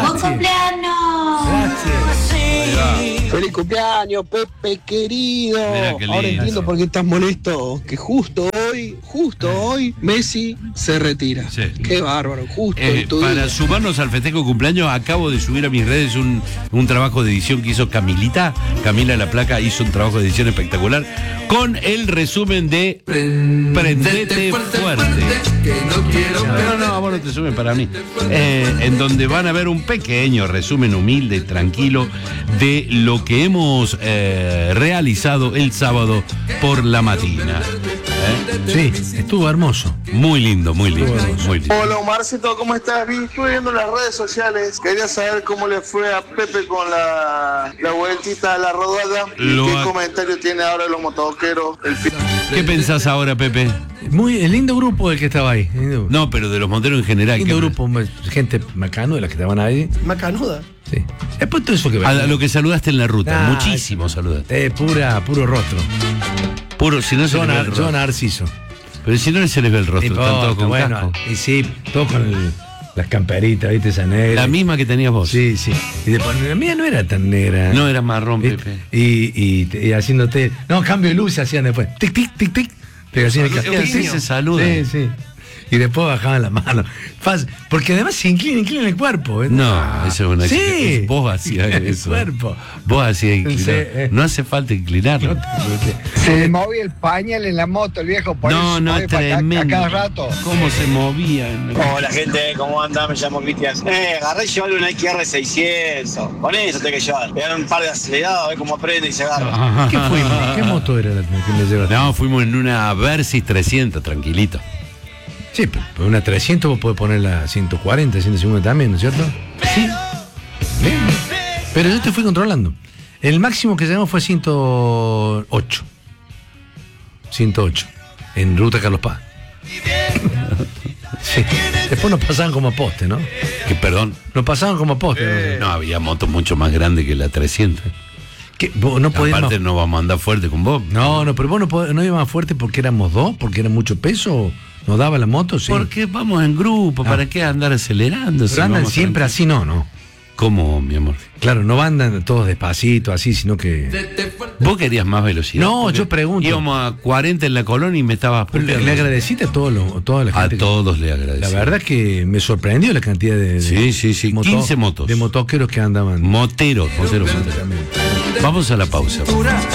¡Buen cumpleaños! Gracias. ¡Feliz cumpleaños, Pepe querido! Mirá qué Ahora lindo. entiendo por qué estás molesto. Que justo hoy, Messi se retira. Sí. Qué bárbaro, justo en tu Para día. sumarnos al festejo de cumpleaños, acabo de subir a mis redes un trabajo de edición que hizo Camilita. Camila La Placa hizo un trabajo de edición espectacular con el resumen de Prendete Fuerte. No, vos no te sumes para mí. En donde van a ver un pequeño resumen humilde, tranquilo, de lo que hemos realizado el sábado por la mañana. Sí, estuvo hermoso. Muy lindo, muy lindo, muy lindo. Hola Omarcito, ¿cómo estás? Estuve viendo las redes sociales. Quería saber cómo le fue a Pepe con la vueltita a la rodada. ¿Y qué comentario tiene ahora de los motoqueros? ¿Qué pensás ahora, Pepe? Muy el lindo grupo el que estaba ahí. No, pero de los monteros en general. Lindo grupo, gente macano de las que estaban ahí. Macanuda. Sí. Después todo eso que A lo que saludaste en la ruta, Ah, muchísimo saludaste. Puro rostro. Puro, si no se les ve el rostro. Yo Narciso. Pero si no se les ve el rostro, están todos con casco. Y sí, todos con las camperitas, ¿viste? Esa negra. La misma que tenías vos. Sí, sí. Y después, la mía no era tan negra. No era marrón, Pepe. Y haciéndote. No, cambio de luz hacían después. Tic, tic, tic, tic. Pero así Se saludan. Sí, sí. Y después bajaban la mano. Porque además se inclina el cuerpo. ¿eh? No, eso es una Sí. Vos hacías El eso. cuerpo. Vos hacías inclinar. Sí, No hace falta inclinarlo. Se le movía el pañal en la moto, el viejo. Por eso No, mueve para acá tremendo. a cada rato. ¿Cómo se movía? Hola gente, ¿cómo anda? Me llamo Cristian. Agarré y llevarle una XR600. Con eso te que llevar. Le dan un par de acelerados, a ver cómo prende y se agarra. ¿Qué fuimos? ¿Qué moto era la que me llevaste? No, fuimos en una Versys 300, tranquilito. Sí, pero una 300 vos podés ponerla a 140, 150 también, ¿no es cierto? Sí. Bien. Pero yo te fui controlando. El máximo que llegamos fue 108. 108. En ruta Carlos Paz. Sí. Después nos pasaban como a poste, ¿no? Que perdón. Nos pasaban como a poste. No, había motos mucho más grandes que la 300. ¿Qué? ¿Vos no podías Aparte más... no vamos a andar fuerte con vos. No, pero vos no ibas más fuerte porque éramos dos, porque era mucho peso. ¿Nos daba la moto? Sí. Porque vamos en grupo, ¿para qué andar acelerando? Pero andan siempre así, no. ¿Cómo, mi amor? Claro, no andan todos despacito, así, sino que... ¿Vos querías más velocidad? No, Porque yo pregunto. Íbamos a 40 en la colonia y me estabas... Pero le agradeciste a toda la gente. A todos le agradecí. La verdad es que me sorprendió la cantidad de Sí. 15 motos. De motoqueros que andaban. Moteros. Vamos a la pausa.